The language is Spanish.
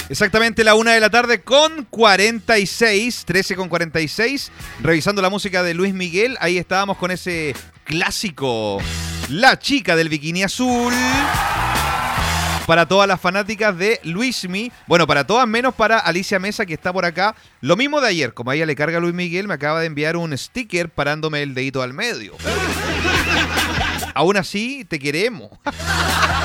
Exactamente la 1 de la tarde con 46, 13 con 46. Revisando la música de Luis Miguel, ahí estábamos con ese clásico, La chica del bikini azul. Para todas las fanáticas de Luismi. Bueno, para todas menos para Alicia Mesa, que está por acá. Lo mismo de ayer, como a ella le carga Luis Miguel, me acaba de enviar un sticker parándome el dedito al medio. Aún así, te queremos.